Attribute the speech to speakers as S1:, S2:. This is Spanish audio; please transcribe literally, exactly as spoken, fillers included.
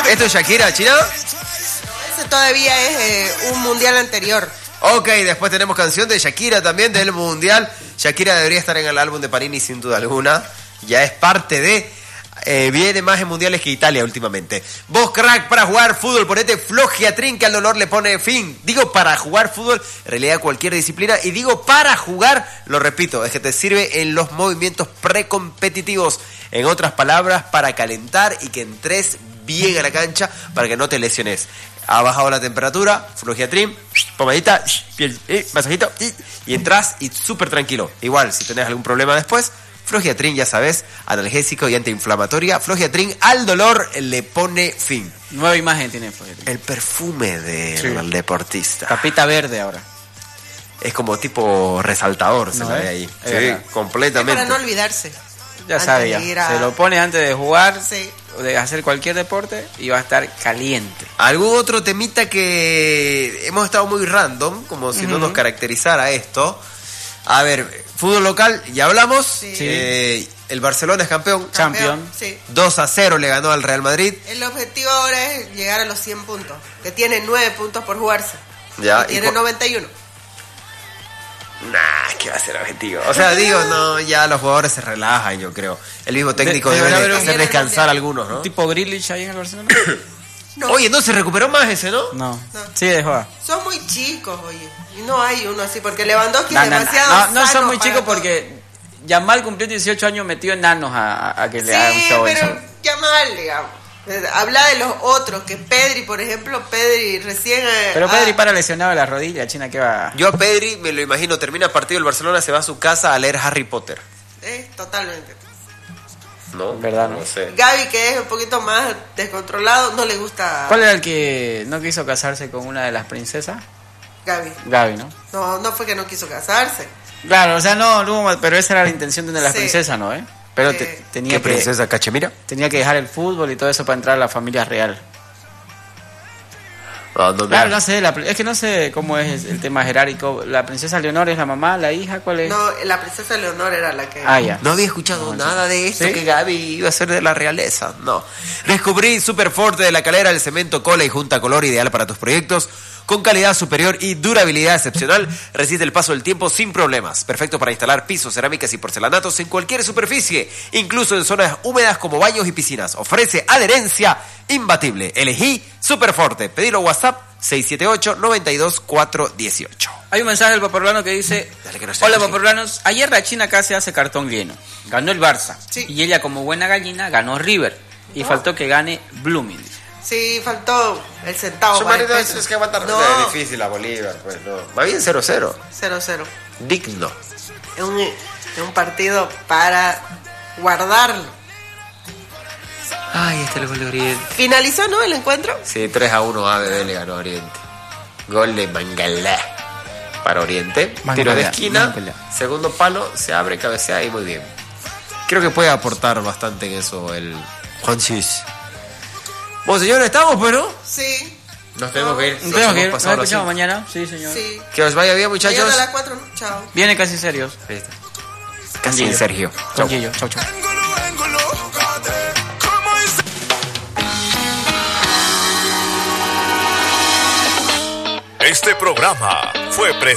S1: ¿Esto es Shakira, China?
S2: Ese todavía es eh, un mundial anterior.
S1: Ok, después tenemos canción de Shakira también del mundial. Shakira debería estar en el álbum de Panini sin duda alguna. Ya es parte de... Eh, viene más en mundiales que Italia últimamente. Vos, crack, para jugar fútbol, ponete Flogiatrin, que al dolor le pone fin. Digo para jugar fútbol, en realidad cualquier disciplina. Y digo para jugar, lo repito, es que te sirve en los movimientos precompetitivos. En otras palabras, para calentar y que entres bien a la cancha para que no te lesiones. Ha bajado la temperatura, Flogiatrin, pomadita, piel, eh, masajito, y entras y súper tranquilo. Igual, si tenés algún problema después, Flogiatrin, ya sabes, analgésico y antiinflamatoria. Flogiatrin al dolor le pone fin.
S3: Nueva imagen tiene Flogiatrin.
S1: El perfume del
S3: Sí.
S1: deportista.
S3: Tapita verde ahora.
S1: Es como tipo resaltador, se
S3: No,
S1: la ve
S3: ¿eh?
S1: ahí.
S3: Es
S1: Sí,
S3: verdad.
S1: completamente.
S2: Para no olvidarse.
S3: Ya
S2: Antes
S3: sabe,
S2: de
S3: ya.
S2: ir a-
S3: Se lo pone antes de jugar,
S2: Sí.
S3: o de hacer cualquier deporte y va a estar caliente.
S1: ¿Algún otro temita que hemos estado muy random, como si no
S3: Ujú.
S1: nos caracterizara esto? A ver, fútbol local, ya hablamos.
S2: Sí.
S1: Eh, el Barcelona es campeón.
S3: Champion.
S2: Sí.
S1: dos a cero le ganó al Real Madrid.
S2: El objetivo ahora es llegar a los cien puntos, que tiene nueve puntos por jugarse.
S1: Ya,
S2: Y
S1: y
S2: tiene
S1: cu-
S2: noventa y uno.
S1: Nah, ¿qué va a ser objetivo? O sea, digo, no, ya los jugadores se relajan, yo creo. El mismo técnico
S3: De-
S1: debe
S3: debe
S1: de
S3: haber un-
S1: hacer descansar a algunos, ¿no?
S3: Tipo Grealish ahí en el Barcelona.
S2: No,
S1: Oye, no se recuperó más ese, ¿no?
S3: No.
S2: No.
S3: Sí, dejó.
S2: son muy chicos, oye. Y no hay uno así, porque Lewandowski
S3: No,
S2: es
S3: no, no,
S2: demasiado
S3: no, no son
S2: sano
S3: muy
S2: para
S3: chicos
S2: todo.
S3: porque Yamal cumplió dieciocho años metió enanos a, a- a que le hagan un
S2: Sí,
S3: show.
S2: pero
S3: eso.
S2: ya mal, digamos. Habla de los otros, que Pedri, por ejemplo, Pedri recién... eh,
S3: Pero
S2: ah,
S3: Pedri para lesionado de la rodilla, China, ¿qué va?
S1: Yo a Pedri me lo imagino, termina el partido del Barcelona, se va a su casa a leer Harry Potter.
S2: eh, totalmente.
S1: ¿No?
S3: ¿Verdad, no?
S1: No sé.
S2: Gaby, que es un poquito más descontrolado, no le gusta...
S3: ¿Cuál era el que no quiso casarse con una de las princesas?
S2: Gaby.
S3: Gaby, ¿no?
S2: No, no fue que no quiso casarse.
S3: Claro, o sea, no, no, pero esa era la intención de una de las
S2: Sí.
S3: princesas, ¿no? ¿Eh? Pero
S2: Sí.
S3: te- tenía,
S1: ¿Qué
S3: que,
S1: princesa Cachemira?
S3: tenía que dejar el fútbol y todo eso para entrar a la familia real.
S1: No, no,
S3: Claro, no sé, la pri- es que no sé cómo es el tema jerárquico. ¿La princesa Leonor es la mamá, la hija? ¿Cuál es?
S2: No, la princesa Leonor era la que...
S3: Ah, ya.
S1: No había escuchado
S3: No,
S1: nada de esto,
S3: ¿sí?
S1: que Gaby iba a ser de la realeza. No. Descubrí Superforte de la Calera, el cemento cola y junta color ideal para tus proyectos. Con calidad superior y durabilidad excepcional, resiste el paso del tiempo sin problemas. Perfecto para instalar pisos, cerámicas y porcelanatos en cualquier superficie, incluso en zonas húmedas como baños y piscinas. Ofrece adherencia imbatible. Elegí Superforte. Pedilo WhatsApp seis siete ocho, nueve dos cuatro uno ocho.
S3: Hay un mensaje del Paparlano que dice:
S1: Dale, que no se
S3: hola
S1: escuche.
S3: Paparlanos, ayer la China casi hace cartón lleno. Ganó el Barça.
S2: Sí.
S3: Y ella, como buena gallina, ganó River. Y faltó que gane Blooming.
S2: Sí, faltó el centavo.
S1: Su
S2: para
S1: marido
S2: el peso.
S1: es que aguantar.
S2: No,
S1: Es difícil a Bolívar, pues no. Va bien cero cero.
S2: cero cero.
S1: Digno.
S2: Es un, es un partido para guardarlo.
S1: Ay, este es el gol de Oriente.
S2: ¿Finalizó, no, el encuentro?
S1: Sí, tres a uno A B B le ganó a Oriente. Gol de Mangalá para Oriente.
S3: Mangalá,
S1: Tiro de esquina.
S3: Mangalá.
S1: Segundo palo, se abre, cabecea y muy bien. Creo que puede aportar bastante en eso el Juanchis. Bueno, señores, estamos, pues, ¿no?
S2: Sí.
S1: Nos tenemos que ir.
S3: Tenemos que ir, nos
S1: hemos pasado las
S3: escuchamos
S1: cinco.
S3: mañana. Sí, señor.
S2: Sí.
S1: Que os vaya bien, muchachos.
S2: Mañana a las cuatro, ¿no? Chao.
S3: Viene casi serios.
S1: Ahí está. Casi
S3: Con Gillo.
S1: Sergio.
S3: Con
S1: Chau.
S3: Gillo. Chau, chau.
S4: Este programa fue presentado.